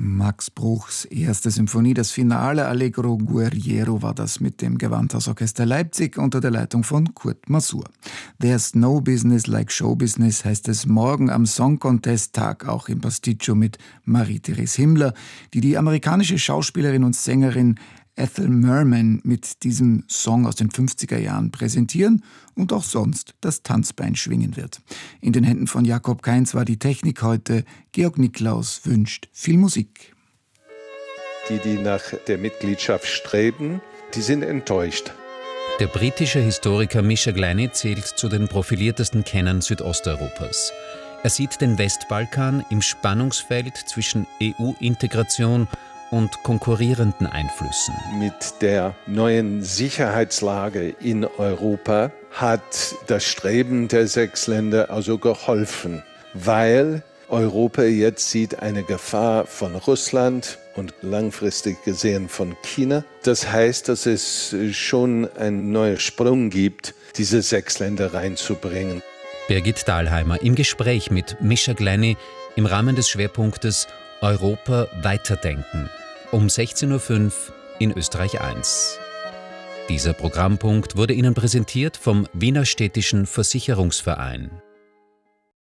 Max Bruchs erste Symphonie, das Finale Allegro Guerriero war das mit dem Gewandhausorchester Leipzig unter der Leitung von Kurt Masur. There's no business like show business heißt es morgen am Song Contest Tag auch im Pasticcio mit Marie-Therese Himmler, die die amerikanische Schauspielerin und Sängerin Ethel Merman mit diesem Song aus den 50er Jahren präsentieren und auch sonst das Tanzbein schwingen wird. In den Händen von Jakob Kainz war die Technik heute. Georg Niklaus wünscht viel Musik. Die nach der Mitgliedschaft streben, die sind enttäuscht. Der britische Historiker Misha Glenny zählt zu den profiliertesten Kennern Südosteuropas. Er sieht den Westbalkan im Spannungsfeld zwischen EU-Integration und konkurrierenden Einflüssen. Mit der neuen Sicherheitslage in Europa hat das Streben der 6 Länder also geholfen, weil Europa jetzt sieht eine Gefahr von Russland und langfristig gesehen von China. Das heißt, dass es schon einen neuen Sprung gibt, diese 6 Länder reinzubringen. Birgit Dahlheimer im Gespräch mit Misha Glenny im Rahmen des Schwerpunktes Europa weiterdenken. Um 16.05 Uhr in Österreich 1. Dieser Programmpunkt wurde Ihnen präsentiert vom Wiener Städtischen Versicherungsverein.